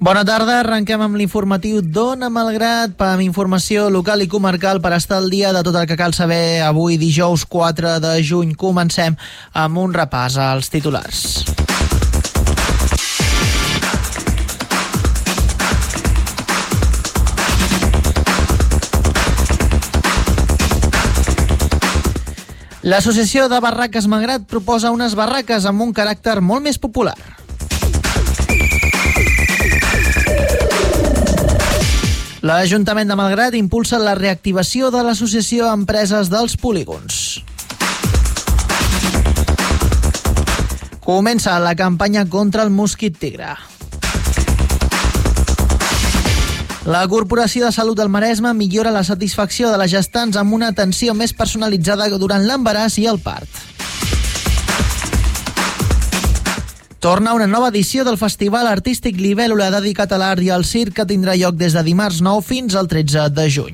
Bona tarda, arrenquem amb l'informatiu d'Ona Malgrat, amb informació local i comarcal per estar al dia de tot el que cal saber avui dijous 4 de juny. Comencem amb un repàs als titulars. L'Associació de Barraques Malgrat proposa unes barraques amb un caràcter molt més popular. L'Ajuntament de Malgrat impulsa la reactivació de l'Associació Empreses dels Polígons. Comença la campanya contra el mosquit tigre. La Corporació de Salut del Maresme millora la satisfacció de les gestants amb una atenció més personalitzada durant l'embaràs i el part. Torna una nova edició del Festival Artístic Libèl·lula dedicat a l'art i al circ que tindrà lloc des de dimarts 9 fins al 13 de juny.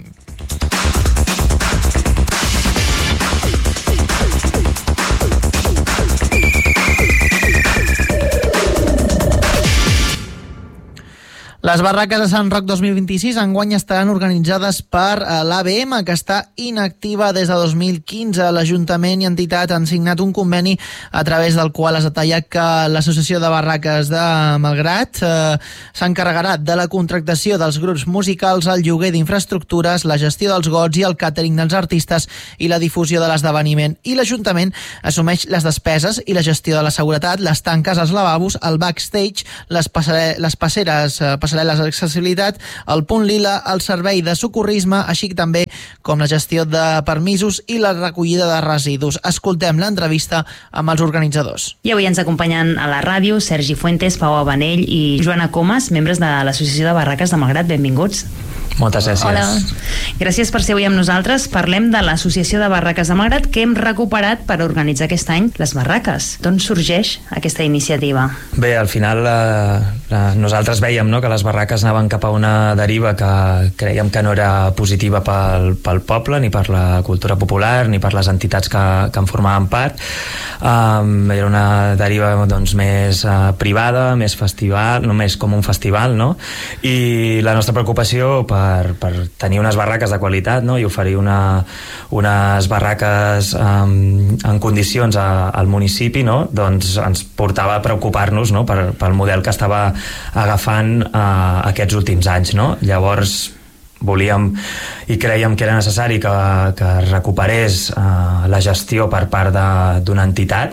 Les barraques de Sant Roc 2026 enguany estaran organitzades per l'ABM, que està inactiva des de 2015. L'Ajuntament i entitat han signat un conveni a través del qual es detalla que l'Associació de Barraques de Malgrat s'encarregarà de la contractació dels grups musicals, el lloguer d'infraestructures, la gestió dels gots i el càtering dels artistes i la difusió de l'esdeveniment. I l'Ajuntament assumeix les despeses i la gestió de la seguretat, les tanques, els lavabos, el backstage, les passeres d'accessibilitat, el punt lila, el servei de socorrisme, així també com la gestió de permisos i la recollida de residus. Escoltem l'entrevista amb els organitzadors. I avui ens acompanyen a la ràdio Sergi Fuentes, Pau Abanell i Joana Comas, membres de l'Associació de Barraques de Malgrat. Benvinguts. Moltes gràcies. Hola. Gràcies per ser avui amb nosaltres. Parlem de l'Associació de Barraques de Malgrat, que hem recuperat per organitzar aquest any les barraques. D'on sorgeix aquesta iniciativa? Bé, al final nosaltres veiem, no, que les barraques anaven cap a una deriva que creiem que no era positiva pel poble, ni per la cultura popular, ni per les entitats que en formaven part. Era una deriva doncs, més privada, més festival, només com un festival, no? I la nostra preocupació per tenir unes barraques de qualitat, no? I oferir unes barraques en condicions al municipi, no? Doncs ens portava a preocupar-nos, no? pel model que estava agafant aquests últims anys, no? Llavors volíem i creiem que era necessari que recuperés la gestió per part d'una entitat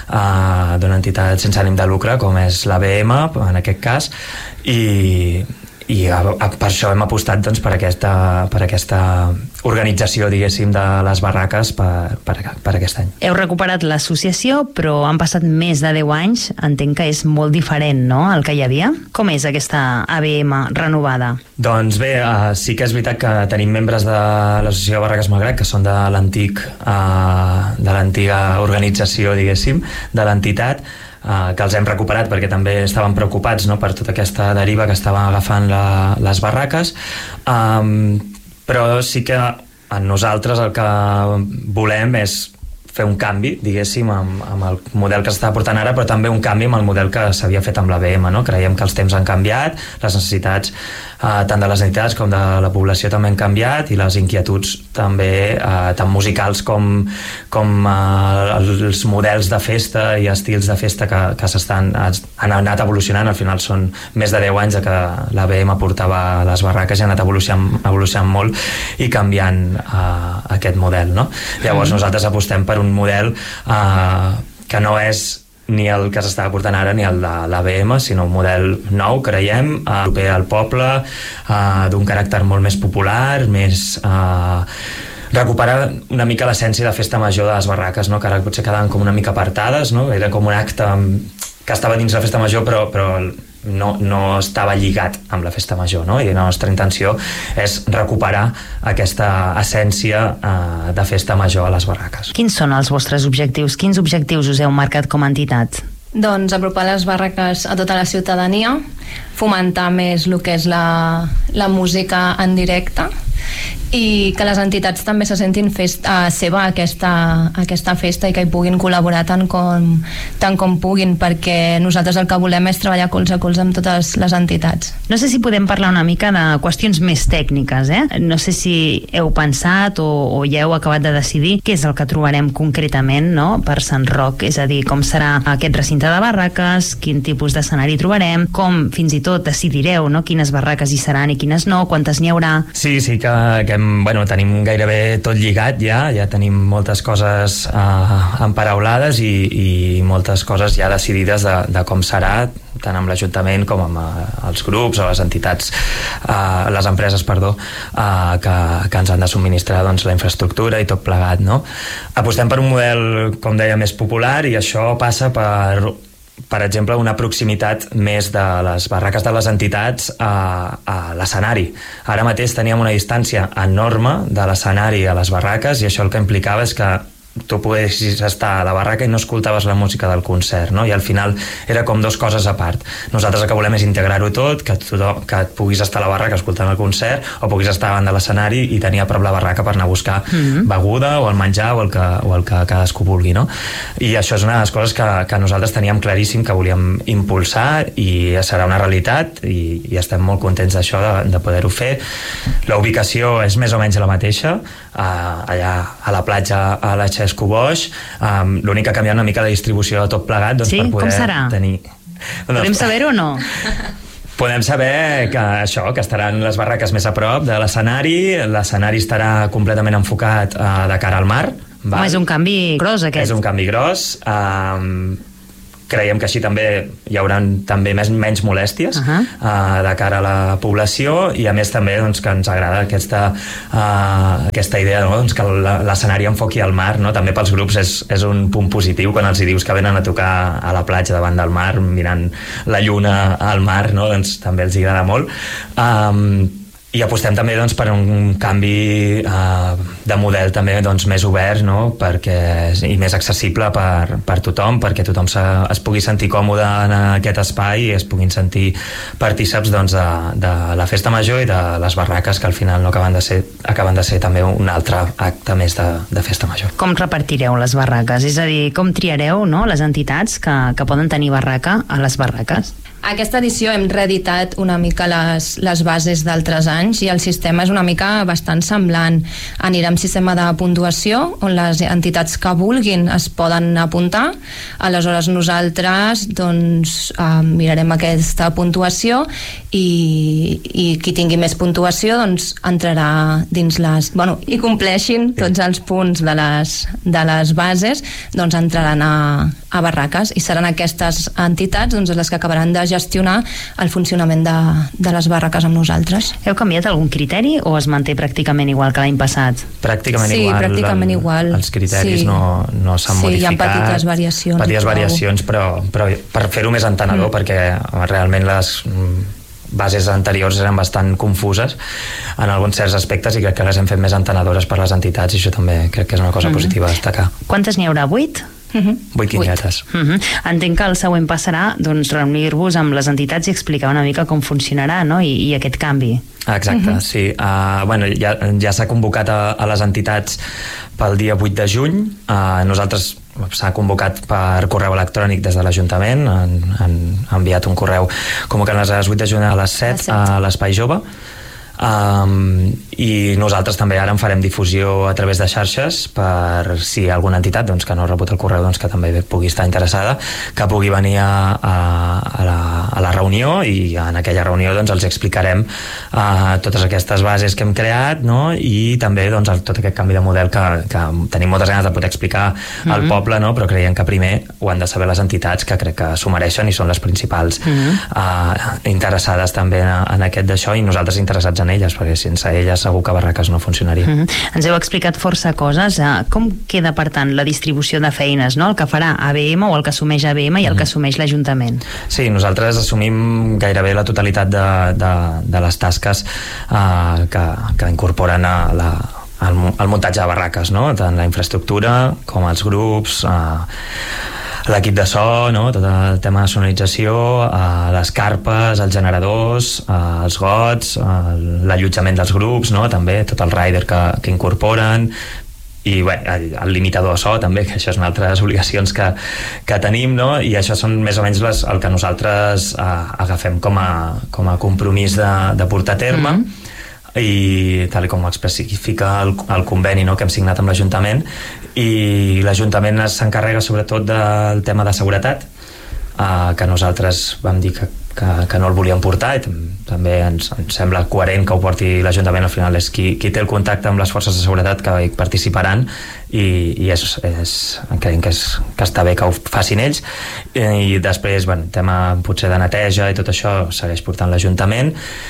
sense ànim de lucre, com és l'ABM en aquest cas, i per això hem apostat doncs, per aquesta organització, diguéssim, de les barraques per aquest any. Heu recuperat l'associació, però han passat més de 10 anys. Entenc que és molt diferent, no?, el que hi havia. Com és aquesta ABM renovada? Doncs bé, sí que és veritat que tenim membres de l'Associació de Barraques Malgrat que són de l'antiga organització, diguéssim, de l'entitat, que els hem recuperat perquè també estaven preocupats, no?, per tota aquesta deriva que estaven agafant les barraques, però sí que en nosaltres el que volem és fer un canvi, diguéssim, amb el model que s'està portant ara, però també un canvi amb el model que s'havia fet amb l'ABM, no? Creiem que els temps han canviat, les necessitats tant de les entitats com de la població també han canviat, i les inquietuds també, tant musicals com els models de festa i estils de festa que han anat evolucionant. Al final són més de 10 anys que l'ABM portava les barraques i ha anat evolucionant molt i canviant aquest model, no? Llavors nosaltres apostem per un model que no és ni el que s'està portant ara ni el de l'ABM, sinó un model nou, creiem, proper al poble, d'un caràcter molt més popular, més recuperar una mica l'essència de festa major de les barraques, no? Que ara potser quedaven com una mica apartades, no? Era com un acte que estava dins la festa major, però no estava lligat amb la festa major, no? I la nostra intenció és recuperar aquesta essència de festa major a les barraques. Quins són els vostres objectius? Quins objectius us heu marcat com a entitat? Doncs apropar les barraques a tota la ciutadania, fomentar més el que és la música en directe, i que les entitats també se sentin seva aquesta festa i que hi puguin col·laborar tant com puguin, perquè nosaltres el que volem és treballar colze a colze amb totes les entitats. No sé si podem parlar una mica de qüestions més tècniques, No sé si heu pensat o ja heu acabat de decidir què és el que trobarem concretament, no?, per Sant Roc, és a dir, com serà aquest recinte de barraques, quin tipus d'escenari trobarem, com fins i tot decidireu, no?, quines barraques hi seran i quines no, quantes n'hi haurà. Sí, que tenim gairebé tot lligat ja tenim moltes coses emparaulades i moltes coses ja decidides de com serà, tant amb l'Ajuntament com amb els grups o les entitats, les empreses, que ens han de subministrar la infraestructura i tot plegat, no? Apostem per un model, com deia, més popular, i això passa per exemple, una proximitat més de les barraques de les entitats a l'escenari. Ara mateix teníem una distància enorme de l'escenari a les barraques, i això el que implicava és que tu poguessis estar a la barraca i no escoltaves la música del concert, no? I al final era com dos coses a part. Nosaltres el que volem és integrar-ho tot, que et puguis estar a la barraca escoltant el concert, o puguis estar davant de l'escenari i tenir a prop la barraca per anar a buscar beguda o el menjar o el que cadascú vulgui, no? I això és una de les coses que nosaltres teníem claríssim que volíem impulsar, i serà una realitat, i estem molt contents d'això, de poder-ho fer. La ubicació és més o menys la mateixa, allà a la platja, a la Xesco Boix. L'únic que ha canviat una mica la distribució de tot plegat, sí? Per poder tenir... Podem saber-ho o no? Podem saber que estaran les barraques més a prop de l'escenari estarà completament enfocat de cara al mar. És un canvi gros, aquest. És un canvi gros. Creiem que així també hi haurà també menys molèsties de cara a la població, i a més també que ens agrada aquesta idea, no? Que l'escenari enfoqui al mar, no? També pels grups és un punt positiu quan els hi dius que venen a tocar a la platja davant del mar mirant la lluna al mar, no? Doncs també els agrada molt. I apostem també per un canvi de model també més obert, no? I més accessible per tothom, perquè tothom es pugui sentir còmode en aquest espai i es puguin sentir partíceps de la festa major i de les barraques, que al final no acaben de ser també un altre acte més de festa major. Com repartireu les barraques? És a dir, com triareu, no?, les entitats que poden tenir barraca a les barraques? Aquesta edició hem reeditat una mica les bases d'altres anys, i el sistema és una mica bastant semblant. Anirà amb sistema de puntuació, on les entitats que vulguin es poden apuntar. Aleshores nosaltres mirarem aquesta puntuació, i qui tingui més puntuació entrarà dins i compleixin tots els punts de les bases, entraran a barraques, i seran aquestes entitats les que acabaran de gestionar el funcionament de les barraques amb nosaltres. Heu canviat algun criteri o es manté pràcticament igual que l'any passat? Pràcticament igual. Sí, pràcticament igual. Els criteris no s'han modificat. Sí, hi ha petites variacions. Però per fer-ho més entenedor, perquè realment les bases anteriors eren bastant confuses en alguns certs aspectes, i crec que les hem fet més entenedores per les entitats, i això també crec que és una cosa positiva a destacar. Quantes n'hi haurà? 8? 8 quinyetes. Entenc que el següent passarà reunir-vos amb les entitats i explicar una mica com funcionarà, no?, i aquest canvi. Exacte, sí. Ja s'ha convocat a les entitats pel dia 8 de juny. Nosaltres s'ha convocat per correu electrònic des de l'Ajuntament, han enviat un correu convocant les 8 de juny a les 7 a l'Espai Jove. I nosaltres també ara en farem difusió a través de xarxes, per si hi ha alguna entitat que no ha rebut el correu, que també pugui estar interessada, que pugui venir a la reunió, i en aquella reunió els explicarem totes aquestes bases que hem creat, no? I també tot aquest canvi de model que tenim moltes ganes de poder explicar al poble, no? Però creiem que primer ho han de saber les entitats, que crec que s'ho mereixen i són les principals interessades també en aquest d'això, i nosaltres interessats en elles, perquè sense elles segur que barraques no funcionaria. Ens heu explicat força coses. Com queda, per tant, la distribució de feines, no? El que farà ABM, o el que assumeix ABM, i el que assumeix l'Ajuntament? Sí, nosaltres assumim gairebé la totalitat de les tasques que incorporen el muntatge de barraques, no? Tant la infraestructura com els grups, l'equip de so, no? Tot el tema de sonorització, les carpes, els generadors, els gots, l'allotjament dels grups, no? També tot el rider que incorporen, i bé, el limitador de so també, que això és una altra de les obligacions que tenim, no? I això són més o menys el que nosaltres agafem com a compromís de portar a terme, i tal com ho especifica el conveni, no?, que hem signat amb l'Ajuntament, i l'Ajuntament s'encarrega sobretot del tema de seguretat, que nosaltres vam dir que no el volíem portar, i també ens sembla coherent que ho porti l'Ajuntament. Al final és qui té el contacte amb les forces de seguretat que hi participaran, i creiem que està bé que ho facin ells. I després, tema potser de neteja i tot això segueix portant l'Ajuntament,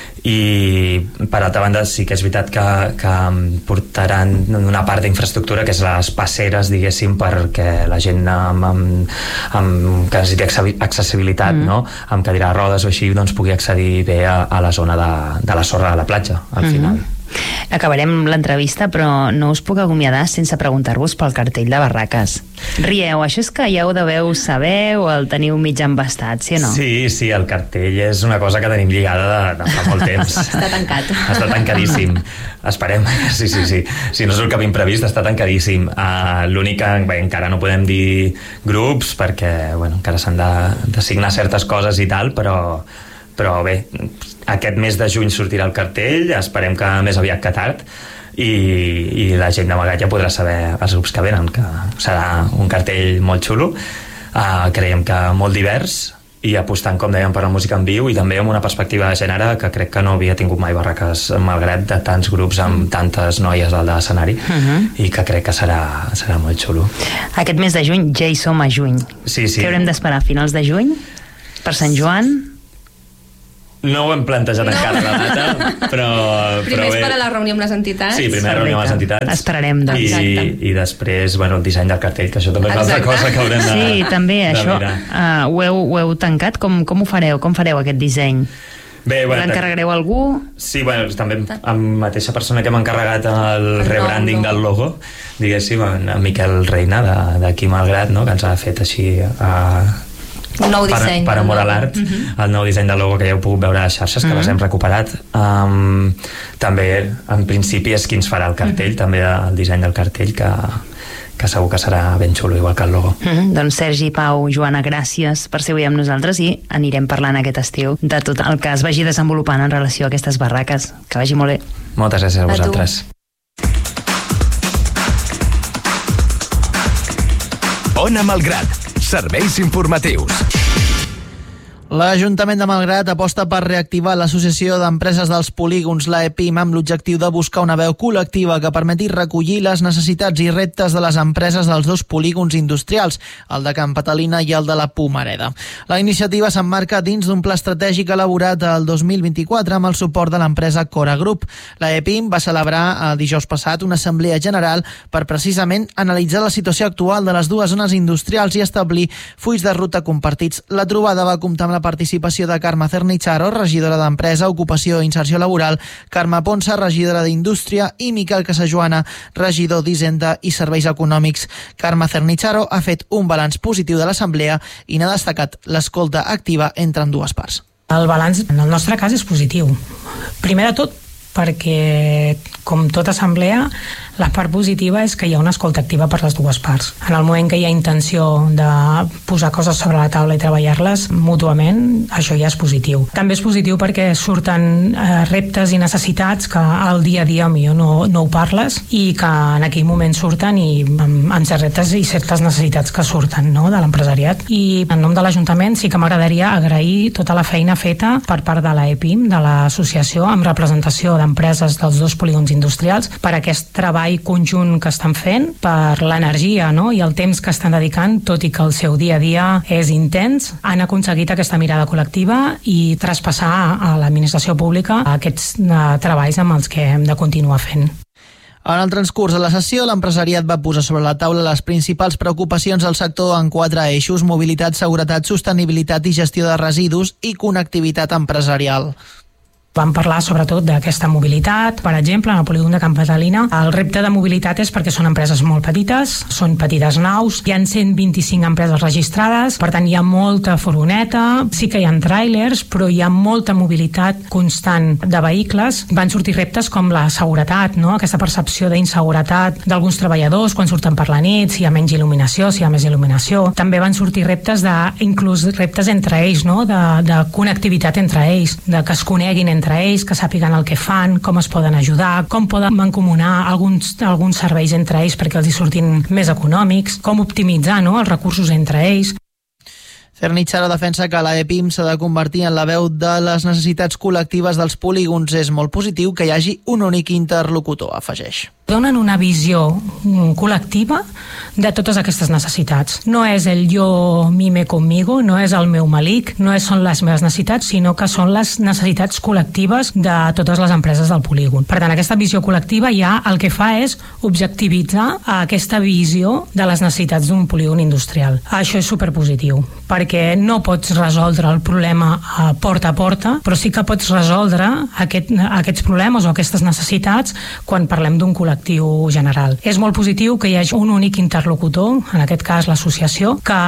i per altra banda sí que és veritat que portaran una part d'infraestructura, que és les passeres, diguéssim, perquè la gent que necessiti accessibilitat, no?, amb cadira de rodes o així, doncs pugui accedir bé a la zona de la sorra de la platja, al final. Acabarem l'entrevista, però no us puc acomiadar sense preguntar-vos pel cartell de barraques. Rieu, això és que ja ho deveu saber o el teniu mig embastat, sí o no? Sí, el cartell és una cosa que tenim lligada de fa molt temps. Està tancat. Està tancadíssim. Esperem, sí. Si no és el cap imprevist, està tancadíssim. L'únic que encara no podem dir grups, perquè encara s'han de signar certes coses i tal, però bé, aquest mes de juny sortirà el cartell, esperem que més aviat que tard, i la gent de Magallanes ja podrà saber els grups que venen, que serà un cartell molt xulo, creiem que molt divers, i apostant, com dèiem, per la música en viu, i també amb una perspectiva de gènere que crec que no havia tingut mai Barraques, malgrat de tants grups amb tantes noies al de l'escenari, i que crec que serà molt xulo. Aquest mes de juny ja hi som a juny. Sí. Què haurem d'esperar? Finals de juny? Per Sant Joan? No ho hem plantejat encara la data, però primer és per a la reunió amb les entitats. Sí, primer reunió amb les entitats. Esperarem, doncs. I després, el disseny del cartell, que això també és una altra cosa que haurem de Sí, també, això. Ho heu tancat? Com ho fareu? Com fareu aquest disseny? Bé, l'encarregareu a algú? Sí, també amb mateixa persona que m'ha encarregat el rebranding del logo, diguéssim, en Miquel Reina, d'aquí Malgrat, no?, que ens ha fet així un nou disseny per amor a l'art, el nou disseny del logo, que ja heu pogut veure a les xarxes, que les hem recuperat. També en principi és qui ens farà el cartell, també el disseny del cartell, que segur que serà ben xulo, igual que el logo. Doncs Sergi, Pau, Joana, gràcies per ser avui amb nosaltres, i anirem parlant aquest estiu de tot el que es vagi desenvolupant en relació a aquestes barraques. Que vagi molt bé. Moltes gràcies a vosaltres. Ona Malgrat, serveis informatius. L'Ajuntament de Malgrat aposta per reactivar l'Associació d'Empreses dels Polígons, l'AEPIM, amb l'objectiu de buscar una veu col·lectiva que permeti recollir les necessitats i reptes de les empreses dels dos polígons industrials, el de Can Patalina i el de la Pomareda. La iniciativa s'emmarca dins d'un pla estratègic elaborat el 2024 amb el suport de l'empresa Cora Group. L'AEPIM va celebrar dijous passat una assemblea general per precisament analitzar la situació actual de les dues zones industrials i establir fulls de ruta compartits. La trobada va comptar amb la participació de Carme Cernicharo, regidora d'Empresa, Ocupació i Inserció Laboral, Carme Ponsa, regidora d'Indústria, i Miquel Casajoana, regidor d'Hisenda i Serveis Econòmics. Carme Cernicharo ha fet un balanç positiu de l'assemblea i n'ha destacat l'escolta activa entre ambdues parts. El balanç, en el nostre cas, és positiu. Primer de tot, perquè, com tota assemblea, la part positiva és que hi ha una escolta activa per les dues parts. En el moment que hi ha intenció de posar coses sobre la taula i treballar-les mútuament, això ja és positiu. També és positiu perquè surten reptes i necessitats que al dia a dia millor no ho parles, i que en aquell moment surten, i amb certs reptes i certes necessitats que surten, no?, de l'empresariat. I en nom de l'Ajuntament sí que m'agradaria agrair tota la feina feta per part de l'AEPIM, de l'associació, amb representació d'empreses dels dos polígons industrials, per aquest treball conjunt que estan fent, per l'energia, no?, i el temps que estan dedicant, tot i que el seu dia a dia és intens. Han aconseguit aquesta mirada col·lectiva i traspassar a l'administració pública aquests treballs amb els que hem de continuar fent. En el transcurs de la sessió, l'empresariat va posar sobre la taula les principals preocupacions del sector en 4 eixos: mobilitat, seguretat, sostenibilitat i gestió de residus i connectivitat empresarial. Vam parlar sobretot d'aquesta mobilitat. Per exemple, en el polígon de Camp Catalina, el repte de mobilitat és perquè són empreses molt petites, són petites naus, hi ha 125 empreses registrades, per tant hi ha molta furgoneta, sí que hi ha tràilers, però hi ha molta mobilitat constant de vehicles. Van sortir reptes com la seguretat, no? Aquesta percepció d'inseguretat d'alguns treballadors quan surten per la nit, si hi ha menys il·luminació, si hi ha més il·luminació. També van sortir reptes inclús reptes entre ells, no? de connectivitat entre ells, de que es coneguin entre ells, que sàpiguen el que fan, com es poden ajudar, com poden mancomunar alguns serveis entre ells perquè els hi surtin més econòmics, com optimitzar, no?, els recursos entre ells. Cernitxara defensa que la EPIM s'ha de convertir en la veu de les necessitats col·lectives dels polígons. És molt positiu que hi hagi un únic interlocutor, afegeix. Donen una visió col·lectiva de totes aquestes necessitats. No és el yo mime conmigo, no és el meu malic, no són les meves necessitats, sinó que són les necessitats col·lectives de totes les empreses del polígon. Per tant, aquesta visió col·lectiva ja el que fa és objectivitzar aquesta visió de les necessitats d'un polígon industrial. Això és superpositiu, perquè no pots resoldre el problema porta a porta, però sí que pots resoldre aquests problemes o aquestes necessitats quan parlem d'un col·lectiu general. És molt positiu que hi hagi un únic interlocutor, en aquest cas l'associació, que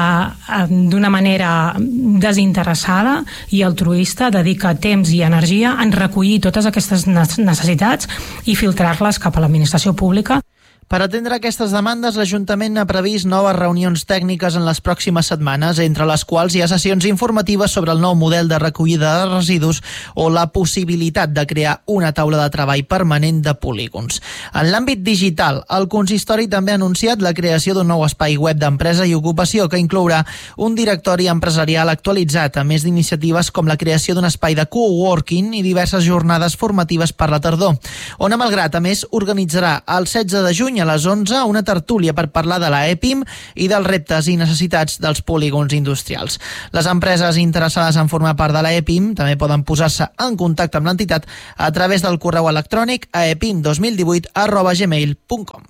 d'una manera desinteressada i altruista dedica temps i energia en recollir totes aquestes necessitats i filtrar-les cap a l'administració pública. Per atendre aquestes demandes, l'Ajuntament ha previst noves reunions tècniques en les pròximes setmanes, entre les quals hi ha sessions informatives sobre el nou model de recollida de residus o la possibilitat de crear una taula de treball permanent de polígons. En l'àmbit digital, el consistori també ha anunciat la creació d'un nou espai web d'empresa i ocupació que inclourà un directori empresarial actualitzat, a més d'iniciatives com la creació d'un espai de coworking i diverses jornades formatives per la tardor. Ona Malgrat, a més, organitzarà el 16 de juny a les 11 una tertúlia per parlar de la EPIM i dels reptes i necessitats dels polígons industrials. Les empreses interessades en formar part de la EPIM també poden posar-se en contacte amb l'entitat a través del correu electrònic a epim2018@gmail.com.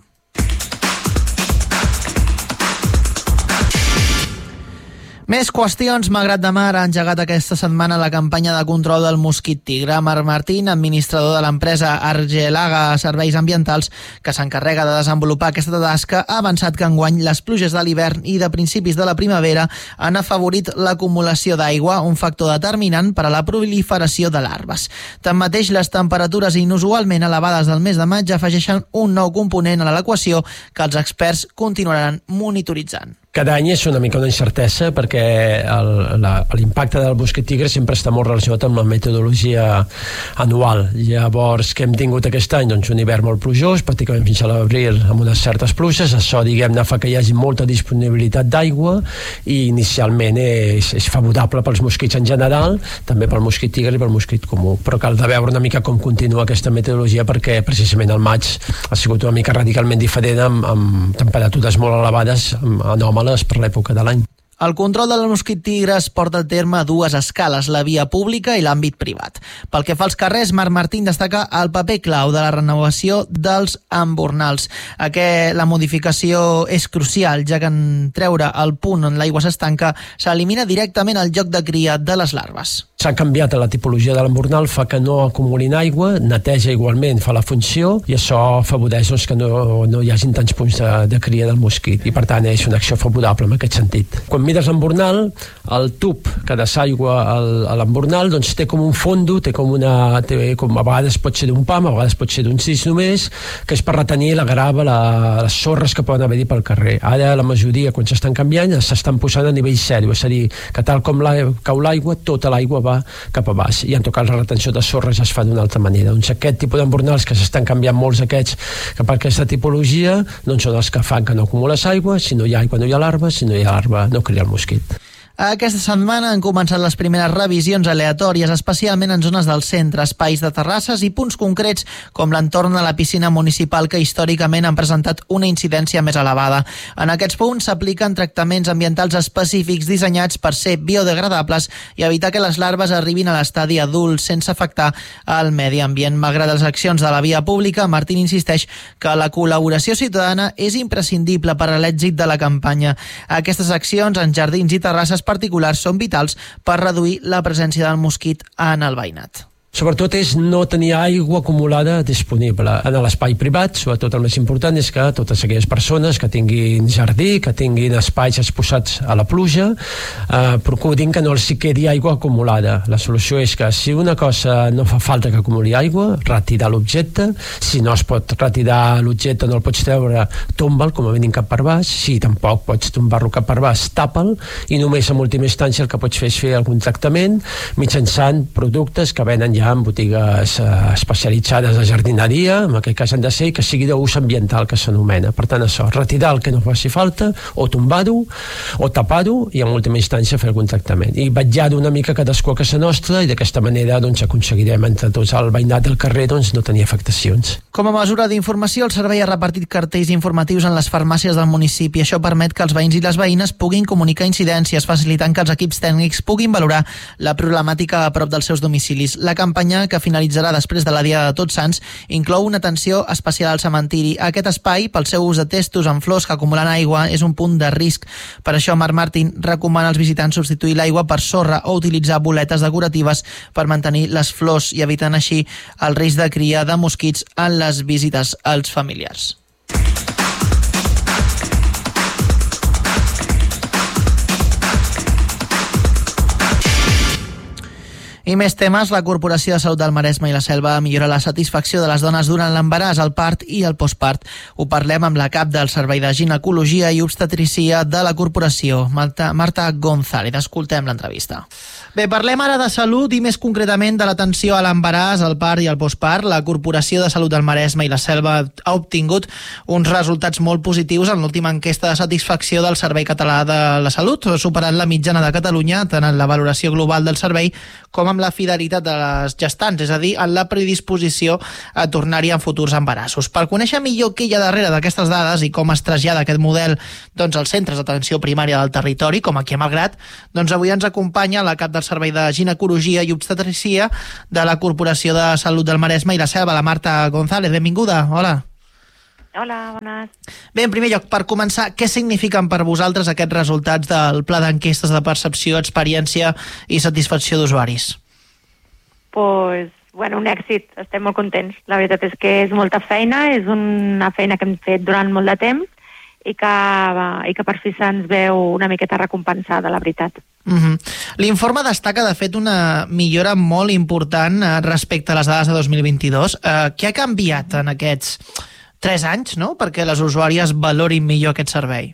Més qüestions. Malgrat de Mar ha engegat aquesta setmana la campanya de control del mosquit tigre. Marc Martín, administrador de l'empresa Argelaga Serveis Ambientals, que s'encarrega de desenvolupar aquesta tasca, ha avançat que enguany les pluges de l'hivern i de principis de la primavera han afavorit l'acumulació d'aigua, un factor determinant per a la proliferació de larves. Tanmateix, les temperatures inusualment elevades del mes de maig afegeixen un nou component a l'equació que els experts continuaran monitoritzant. Cada any és una mica una incertesa perquè l'impacte del mosquit tigre sempre està molt relacionat amb la metodologia anual. Llavors, què hem tingut aquest any? Doncs un hivern molt plujós, pràcticament fins a l'abril amb unes certes pluges. Això, diguem-ne, fa que hi hagi molta disponibilitat d'aigua i inicialment és favorable pels mosquits en general, també pel mosquit tigre i pel mosquit comú. Però cal de veure una mica com continua aquesta metodologia perquè precisament el maig ha sigut una mica radicalment diferent amb temperatures molt elevades, anòmales per l'època de l'any. El control del mosquit tigre es porta a terme a dues escales, la via pública i l'àmbit privat. Pel que fa als carrers, Marc Martín destaca el paper clau de la renovació dels embornals. La modificació és crucial, ja que en treure el punt on l'aigua s'estanca s'elimina directament el lloc de cria de les larves. S'ha canviat la tipologia de l'embornal, fa que no acumulin aigua, neteja igualment, fa la funció i això afavoreix que no hi hagin tants punts de cria del mosquit i per tant és una acció favorable en aquest sentit. Quan mires l'embornal, el tub que desaigua a l'embornal doncs té com un fondo, a vegades pot ser d'un pam, a vegades pot ser d'un cis només, que és per retenir la grava, les sorres que poden haver-hi pel carrer. Ara la majoria, quan s'estan canviant, s'estan posant a nivell zero, és a dir, que tal com cau l'aigua, tota l'aigua va cap a baix i en tot cas la retenció de sorres es fa d'una altra manera. Doncs aquest tipus d'embornals que s'estan canviant molts aquests cap a aquesta tipologia doncs són els que fan que no acumules aigua, si no hi ha aigua no hi ha larva, si no hi ha larva no cria el mosquit. Aquesta setmana han començat les primeres revisions aleatòries, especialment en zones del centre, espais de terrasses i punts concrets com l'entorn de la piscina municipal que històricament han presentat una incidència més elevada. En aquests punts s'apliquen tractaments ambientals específics dissenyats per ser biodegradables i evitar que les larves arribin a l'estadi adult sense afectar el medi ambient. Malgrat les accions de la via pública, Martín insisteix que la col·laboració ciutadana és imprescindible per a l'èxit de la campanya. Aquestes accions en jardins i terrasses particulars són vitals per reduir la presència del mosquit en el veïnat. Sobretot és no tenir aigua acumulada disponible en l'espai privat. Sobretot el més important és que totes aquelles persones que tinguin jardí, que tinguin espais exposats a la pluja, procurin que no els hi quedi aigua acumulada. La solució és que si una cosa no fa falta que acumuli aigua, retirar l'objecte. Si no es pot retirar l'objecte, no el pots treure, tomba'l com a mínim cap per baix. Si tampoc pots tombar-lo cap per baix, tapa'l, i només en última instància el que pots fer és fer algun tractament mitjançant productes que venen ja en botigues especialitzades de jardineria, en aquest cas han de ser que sigui d'ús ambiental, que s'anomena. Per tant, això, retirar el que no faci falta, o tombar-ho, o tapar-ho, i en última instància fer algun tractament. I vetllar una mica cadascú a casa nostra, i d'aquesta manera doncs, aconseguirem entre tots el veïnat del carrer doncs, no tenir afectacions. Com a mesura d'informació, el servei ha repartit cartells informatius en les farmàcies del municipi. Això permet que els veïns i les veïnes puguin comunicar incidències, facilitant que els equips tècnics puguin valorar la problemàtica a prop dels seus domicilis. La campanya, que finalitzarà després de la Diada de Tots Sants, inclou una atenció especial al cementiri. Aquest espai, pel seu ús de testos amb flors que acumulen aigua, és un punt de risc. Per això, Marc Martín recomana als visitants substituir l'aigua per sorra o utilitzar boletes decoratives per mantenir les flors i evitant així el risc de cria de mosquits en les visites als familiars. I més temes. La Corporació de Salut del Maresme i la Selva millora la satisfacció de les dones durant l'embaràs, el part i el postpart. Ho parlem amb la cap del Servei de Ginecologia i Obstetrícia de la Corporació, Marta González. Escoltem l'entrevista. Bé, parlem ara de salut i més concretament de l'atenció a l'embaràs, el part i el postpart. La Corporació de Salut del Maresme i la Selva ha obtingut uns resultats molt positius en l'última enquesta de satisfacció del Servei Català de la Salut, superant la mitjana de Catalunya tant en la valoració global del servei com amb la fidelitat de les gestants, és a dir, en la predisposició a tornar-hi en futurs embarassos. Per conèixer millor què hi ha darrere d'aquestes dades i com es trasllada aquest model doncs, als centres d'atenció primària del territori, com aquí a Malgrat, doncs avui ens acompanya la cap del Servei de Ginecologia i Obstetrícia de la Corporació de Salut del Maresme i la Selva, la Marta González. Benvinguda, hola. Hola, bones. Bé, en primer lloc, per començar, què signifiquen per vosaltres aquests resultats del pla d'enquestes de percepció, experiència i satisfacció d'usuaris? Pues, bueno, un èxit, estem molt contents. La veritat és que és molta feina, és una feina que hem fet durant molt de temps i que per fi se'ns veu una miqueta recompensada, la veritat. L'informe destaca, de fet, una millora molt important respecte a les dades de 2022. Què ha canviat en aquests 3 anys, no?, perquè les usuàries valorin millor aquest servei?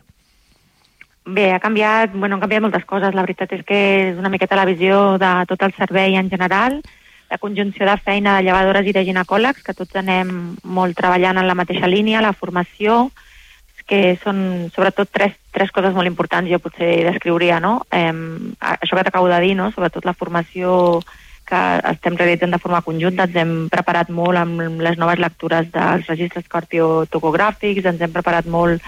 Bé, han canviat moltes coses. La veritat és que és una miqueta la visió de tot el servei en general, la conjunció de feina de llevadores i de ginecòlegs, que tots anem molt treballant en la mateixa línia, la formació, que són sobretot tres coses molt importants, jo potser descriuria, no? Això que t'acabo de dir, no? Sobretot la formació que estem realitzant de forma conjunta, ens hem preparat molt amb les noves lectures dels registres cardiotocogràfics, ens hem preparat molt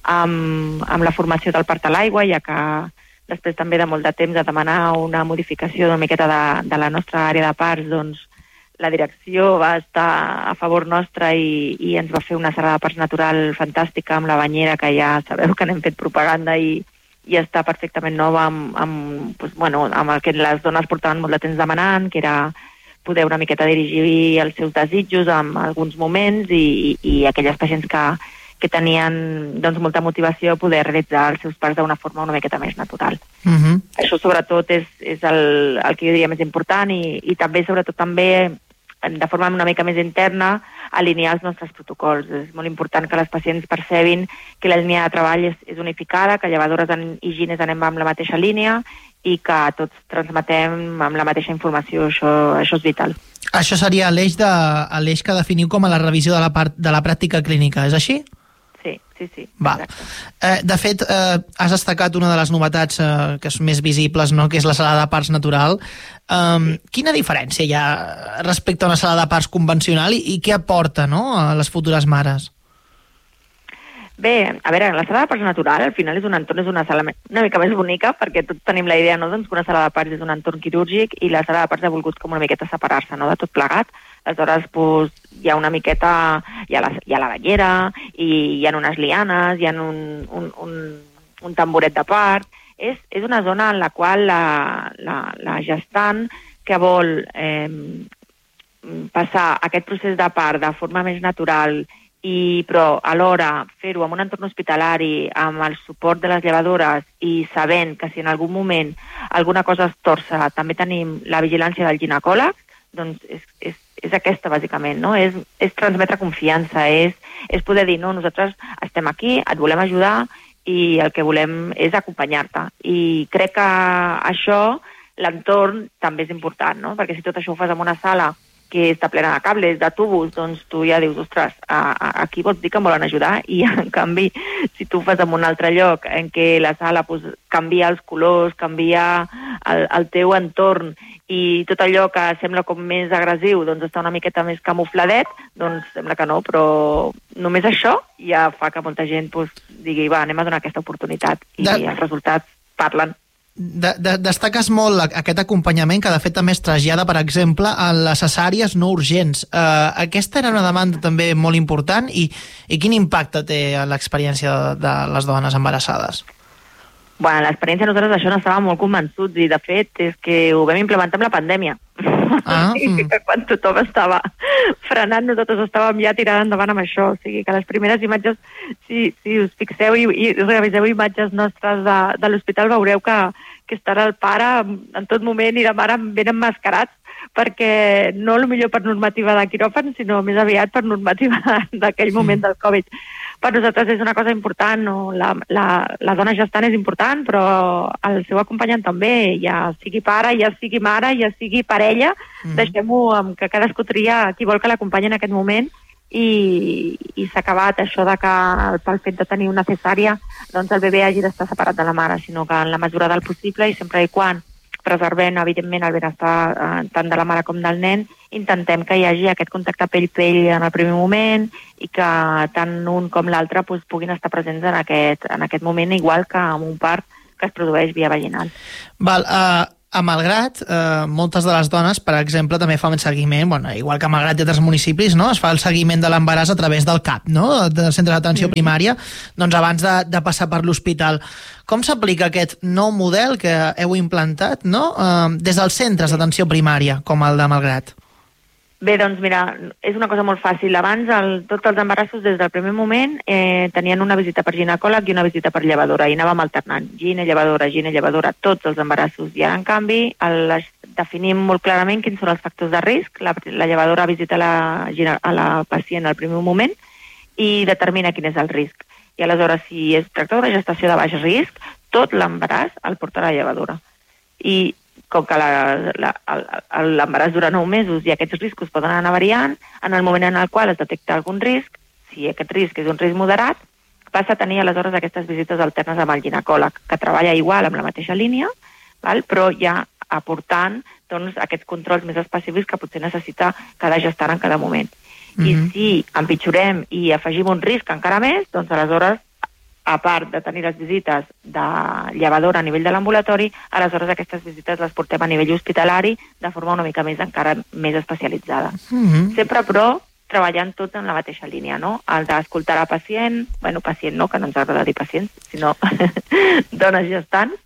amb la formació del part a l'aigua, ja que després també de molt de temps de demanar una modificació una miqueta de la nostra àrea de parts, doncs la direcció va estar a favor nostra i ens va fer una sala de parts natural fantàstica amb la banyera, que ja sabeu que n'hem fet propaganda i està perfectament nova amb el que les dones portaven molt de temps demanant, que era poder una miqueta dirigir els seus desitjos en alguns moments i aquelles pacients que tenien doncs, molta motivació a poder realitzar els seus parts d'una forma una miqueta més natural. Això sobretot és el que jo diria més important i també, sobretot també, de forma una mica més interna, alinear els nostres protocols. És molt important que les pacients percebin que la línia de treball és unificada, que llevadores i gines anem amb la mateixa línia i que tots transmetem amb la mateixa informació. Això és vital. Això seria l'eix que definiu com a la revisió de la pràctica clínica, és així? Sí. De fet, has destacat una de les novetats que són més visibles, no?, que és la sala de parts natural. Quina diferència hi ha respecte a una sala de parts convencional i què aporta, no?, a les futures mares? Bé, a veure, la sala de parts natural al final és un entorn, és una sala una mica més bonica, perquè tots tenim la idea, no?, doncs, que una sala de parts és un entorn quirúrgic i la sala de parts ha volgut com una miqueta separar-se, no?, de tot plegat. Aleshores, doncs, hi ha una miqueta, hi ha la banyera, i hi ha unes lianes, hi ha un tamboret de part. És una zona en la qual la gestant que vol passar aquest procés de part de forma més natural però alhora fer-ho en un entorn hospitalari, amb el suport de les llevadores i sabent que si en algun moment alguna cosa es torça, també tenim la vigilància del ginecòleg, doncs és aquesta, bàsicament, no? És transmetre confiança, és poder dir, no, nosaltres estem aquí, et volem ajudar i el que volem és acompanyar-te. I crec que això, l'entorn, també és important, no? Perquè si tot això ho fas en una sala que està plena de cables, de tubos, doncs tu ja dius, ostres, aquí vols dir que em volen ajudar, i en canvi, si tu fas en un altre lloc en què la sala canvia els colors, canvia el teu entorn, i tot allò que sembla com més agressiu doncs està una miqueta més camufladet, doncs sembla que no, però només això ja fa que molta gent digui, va, anem a donar aquesta oportunitat, i els resultats parlen. Destaques molt aquest acompanyament que de fet també es trasllada, per exemple, a les cesàries no urgents. Aquesta era una demanda també molt important i quin impacte té l'experiència de les dones embarassades? Bueno, l'experiència nosaltres d'això n'estàvem molt convençuts i de fet és que ho vam implementar amb la pandèmia. Que quan tothom estava frenant, nosaltres estàvem ja tirant endavant amb això. O sigui que les primeres imatges, si us fixeu i reviseu imatges nostres de l'hospital, veureu que estarà el pare en tot moment i la mare ben emmascarats, perquè no millor per normativa de quiròfan, sinó més aviat per normativa d'aquell moment del Covid. Per nosaltres és una cosa important, no? La dona gestant és important, però el seu acompanyant també, ja sigui pare, ja sigui mare, ja sigui parella, deixem-ho que cadascú tria qui vol que l'acompanyi en aquest moment, i s'ha acabat això de que pel fet de tenir una cesària doncs el bebè hagi d'estar separat de la mare, sinó que en la mesura del possible i sempre i quan preservem, evidentment, el benestar tant de la mare com del nen, intentem que hi hagi aquest contacte pell-pell en el primer moment i que tant un com l'altre puguin estar presents en aquest moment, igual que en un part que es produeix via vaginal. Val, a Malgrat, moltes de les dones, per exemple, també fan seguiment, bueno, igual que a Malgrat i altres municipis, no? Es fa el seguiment de l'embaràs a través del CAP, no? Del centre d'atenció primària, doncs abans de passar per l'hospital. Com s'aplica aquest nou model que heu implantat, no? Des dels centres d'atenció primària, com el de Malgrat? Bé, doncs mira, és una cosa molt fàcil. Abans, tots els embarassos, des del primer moment, tenien una visita per ginecòleg i una visita per llevadora, i anàvem alternant, gine-llevadora, tots els embarassos. I ara, en canvi, definim molt clarament quins són els factors de risc. La llevadora visita a la pacient al primer moment i determina quin és el risc. I aleshores, si es tracta d'una gestació de baix risc, tot l'embaràs el porta la llevadora. I com que l'embaràs dura 9 mesos i aquests riscos poden anar variant, en el moment en el qual es detecta algun risc, si aquest risc és un risc moderat, passa a tenir aleshores aquestes visites alternes amb el ginecòleg, que treballa igual amb la mateixa línia, però ja aportant doncs, aquests controls més específics que potser necessita cada gestant en cada moment. I si empitjorem i afegim un risc encara més, doncs aleshores, a part de tenir les visites de llevadora a nivell de l'ambulatori, aleshores aquestes visites les portem a nivell hospitalari de forma una mica més encara més especialitzada. Sempre, però, treballant tot en la mateixa línia, no? El d'escoltar la pacient, pacient no, que no ens agrada dir pacients, sinó dones gestants,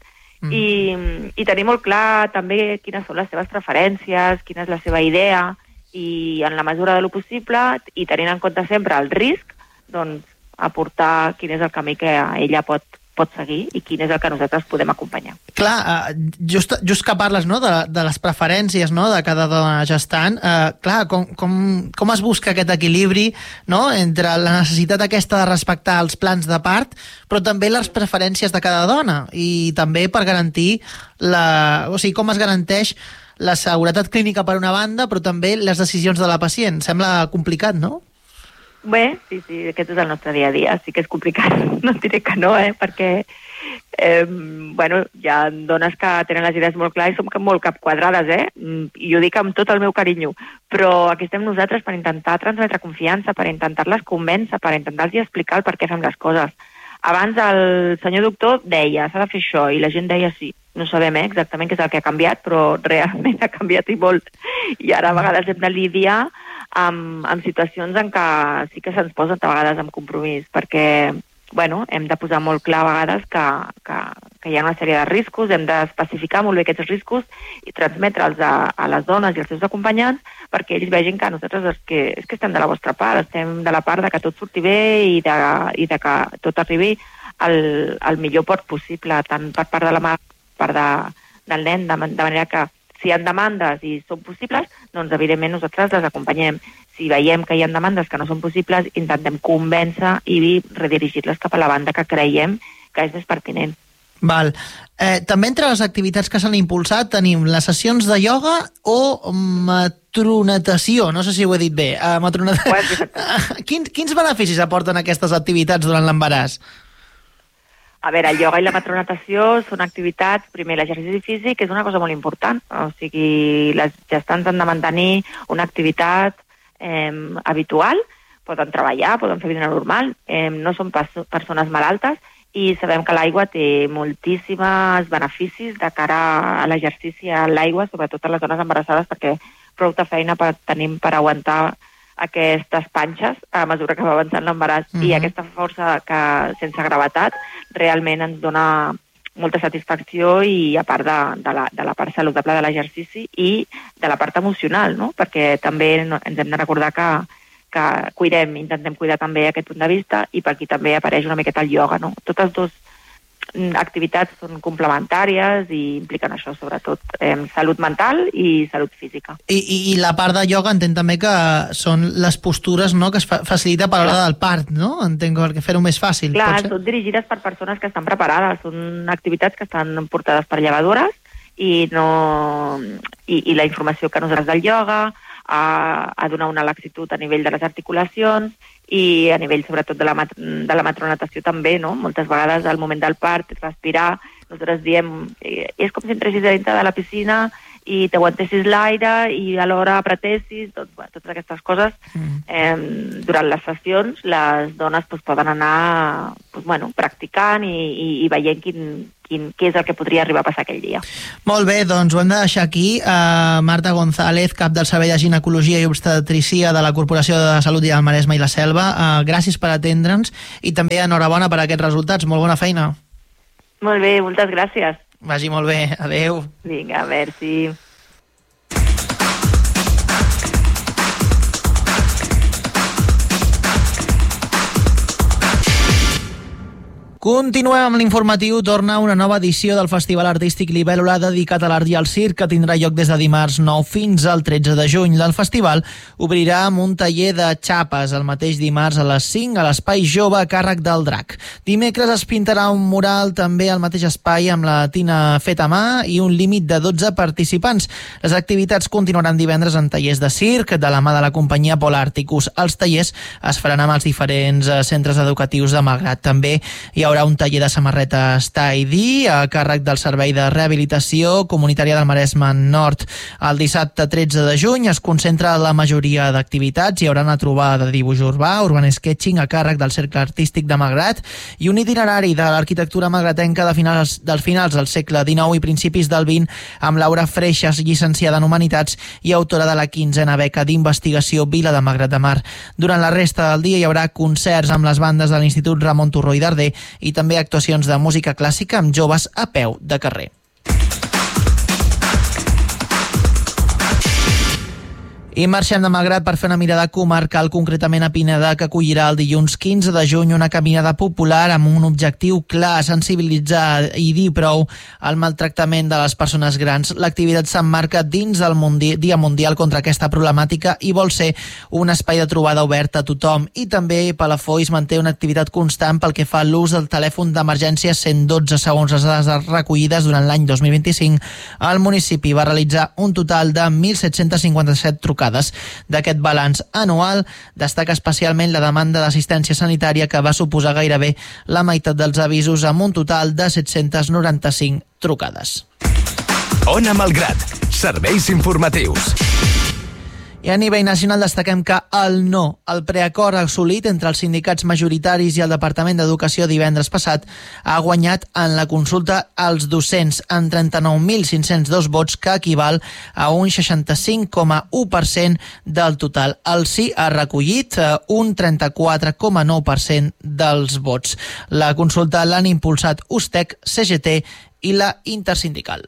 i tenir molt clar també quines són les seves preferències, quina és la seva idea, i en la mesura de lo possible, i tenint en compte sempre el risc, doncs aportar quin és el camí que ella pot seguir i quin és el que nosaltres podem acompanyar. Clar, just que parles, no, de les preferències, no, de cada dona gestant, clar, com es busca aquest equilibri, no, entre la necessitat aquesta de respectar els plans de part, però també les preferències de cada dona, i també per garantir com es garanteix la seguretat clínica per una banda, però també les decisions de la pacient. Sembla complicat, no? Bé, sí, aquest és el nostre dia a dia, sí que és complicat, no et diré que no, perquè hi ha dones que tenen les idees molt clares i som molt capquadrades, i ho dic amb tot el meu carinyo, però aquí estem nosaltres per intentar transmetre confiança, per intentar-les convèncer, per intentar-los explicar el per què fem les coses. Abans el senyor doctor deia, s'ha de fer això, i la gent deia sí. No sabem exactament què és el que ha canviat, però realment ha canviat i molt. I ara a vegades hem de lidiar amb situacions en què sí que se'ns posen a vegades amb compromís, perquè hem de posar molt clar a vegades que hi ha una sèrie de riscos, hem d'especificar molt bé aquests riscos i transmetre'ls a les dones i als seus acompanyants perquè ells vegin que nosaltres és que estem de la vostra part, estem de la part de que tot surti bé i de que tot arribi al millor port possible, tant per part de la mare com per part del nen, de manera que si hi ha demandes i són possibles, doncs evidentment nosaltres les acompanyem. Si veiem que hi ha demandes que no són possibles, intentem convèncer i redirigir-les cap a la banda que creiem que és més pertinent. Val. També entre les activitats que s'han impulsat tenim les sessions de ioga o matronatació, no sé si ho he dit bé. Quins beneficis aporten aquestes activitats durant l'embaràs? A veure, el ioga i la matronatació són activitats, primer l'exercici físic és una cosa molt important, o sigui, les gestants han de mantenir una activitat habitual, poden treballar, poden fer vida normal, no són persones malaltes i sabem que l'aigua té moltíssims beneficis de cara a l'exercici a l'aigua, sobretot a les dones embarassades, perquè prou de feina tenim per aguantar aquestes panxes a mesura que va avançant l'embaràs i aquesta força que sense gravetat realment ens dona molta satisfacció i a part de la part saludable de l'exercici i de la part emocional, no? Perquè també ens hem de recordar que intentem cuidar també aquest punt de vista i per aquí també apareix una miqueta el ioga, no? Totes dues activitats són complementàries i impliquen això, sobretot salut mental i salut física. I la part de ioga entenc també que són les postures, no?, que es facilita per l'hora del part, no? Entenc que fer-ho més fàcil. Clar, són dirigides per persones que estan preparades, són activitats que estan portades per llevadores i la informació que nosaltres del ioga a donar una laxitud a nivell de les articulacions i a nivell sobretot de la matronatació també, no? Moltes vegades al moment del part, respirar, nosaltres diem és com si entressis dintre de la piscina i t'aguantessis l'aire i alhora apretessis, totes aquestes coses. Durant les sessions les dones poden anar practicant i veient què és el que podria arribar a passar aquell dia. Molt bé, doncs ho hem de deixar aquí. Marta González, cap del Servei de Ginecologia i Obstetrícia de la Corporació de Salut i del Maresme i la Selva, gràcies per atendre'ns i també enhorabona per aquests resultats. Molt bona feina. Molt bé, moltes gràcies. Vagi molt bé, adeu. Vinga, merci. Continuem amb l'informatiu. Torna una nova edició del Festival Artístic Libèl·lula dedicat a l'art i al circ que tindrà lloc des de dimarts 9 fins al 13 de juny. El festival obrirà amb un taller de xapes el mateix dimarts a les 5 a l'Espai Jove a càrrec del Drac. Dimecres es pintarà un mural també al mateix espai amb la tina feta a mà i un límit de 12 participants. Les activitats continuaran divendres en tallers de circ de la mà de la companyia Polarticus. Els tallers es faran amb els diferents centres educatius de Malgrat. També hi haurà un taller de samarretes tie-dye a càrrec del Servei de Rehabilitació Comunitària del Maresme Nord. El dissabte 13 de juny es concentra la majoria d'activitats. Hi haurà una trobada de dibuix urbà, urban sketching a càrrec del Cercle Artístic de Malgrat i un itinerari de l'arquitectura malgratenca dels finals del segle XIX i principis del XX amb Laura Freixas, llicenciada en Humanitats i autora de la 15a beca d'investigació Vila de Malgrat de Mar. Durant la resta del dia hi haurà concerts amb les bandes de l'Institut Ramon Turró i Darder i també actuacions de música clàssica amb joves a peu de carrer. I marxem de Malgrat per fer una mirada comarcal, concretament a Pineda, que acollirà el dilluns 15 de juny una caminada popular amb un objectiu clar, sensibilitzar i dir prou al maltractament de les persones grans. L'activitat s'emmarca dins del Dia Mundial contra aquesta problemàtica i vol ser un espai de trobada obert a tothom. I també Palafolls manté una activitat constant pel que fa a l'ús del telèfon d'emergència 112. Segons les dades recollides durant l'any 2025, el municipi va realitzar un total de 1.757 trucades. D'aquest balanç anual destaca especialment la demanda d'assistència sanitària, que va suposar gairebé la meitat dels avisos, amb un total de 795 trucades. Ona Malgrat, serveis informatius. I I a nivell nacional destaquem que el no, el preacord assolit entre els sindicats majoritaris i el Departament d'Educació divendres passat ha guanyat en la consulta als docents en 39.502 vots, que equival a un 65,1% del total. El sí ha recollit un 34,9% dels vots. La consulta l'han impulsat USTEC, CGT i la Intersindical.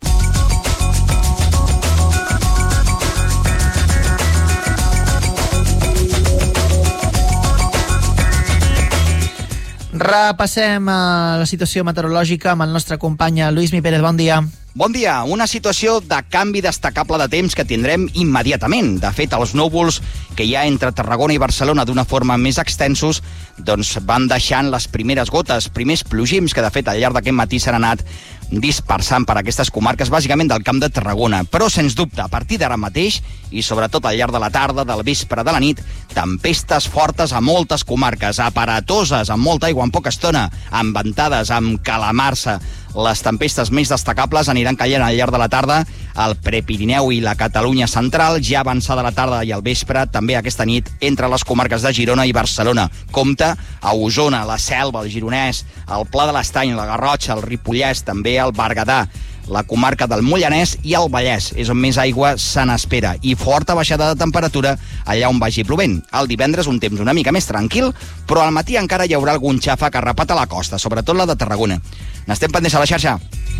Repassem la situació meteorològica amb el nostre company Lluís Mi Pérez. Bon dia. Bon dia. Una situació de canvi destacable de temps que tindrem immediatament. De fet, els núvols que hi ha entre Tarragona i Barcelona d'una forma més extensos doncs van deixant les primeres gotes, primers plogims que de fet al llarg d'aquest matí s'han anat dispersant per aquestes comarques, bàsicament del Camp de Tarragona. Però, sens dubte, a partir d'ara mateix, i sobretot al llarg de la tarda, del vespre, de la nit, tempestes fortes a moltes comarques, aparatoses, amb molta aigua en poca estona, amb ventades, amb calamarsa. Les tempestes més destacables aniran caient al llarg de la tarda al Prepirineu i la Catalunya central, ja avançada la tarda i al vespre, també aquesta nit, entre les comarques de Girona i Barcelona. Compte a Osona, la Selva, el Gironès, el Pla de l'Estany, la Garrotxa, el Ripollès, també el Berguedà, la comarca del Mollanès i el Vallès, és on més aigua se n'espera, i forta baixada de temperatura allà on vagi plovent. El divendres un temps una mica més tranquil, però al matí encara hi haurà algun xàfec arrapat a la costa, sobretot la de Tarragona. N'estem pendents a la xarxa.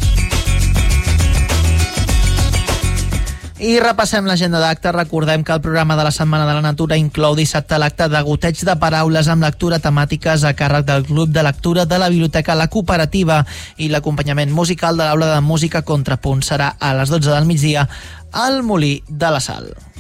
I repassem l'agenda d'actes. Recordem que el programa de la Setmana de la Natura inclou dissabte l'acte de goteig de paraules amb lectura temàtiques a càrrec del Club de Lectura de la Biblioteca La Cooperativa, i l'acompanyament musical de l'Aula de Música Contrapunt serà a les 12 del migdia al Molí de la Sal.